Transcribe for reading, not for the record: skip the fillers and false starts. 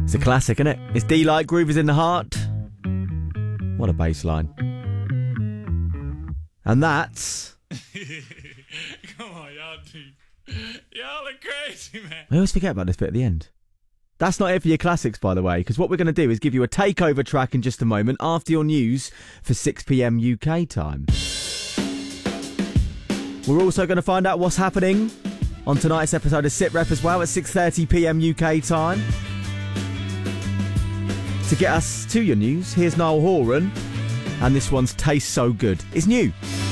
It's a classic, isn't it? It's D-Light, Groove is in the Heart. What a bass line. And that's... Come on, y'all are crazy, man. I always forget about this bit at the end. That's not it for your classics, by the way, because what we're going to do is give you a takeover track in just a moment after your news for 6 p.m. UK time. We're also going to find out what's happening on tonight's episode of Sit Rep as well at 6:30 p.m. UK time. To get us to your news, here's Niall Horan, and this one's Taste So Good. It's new.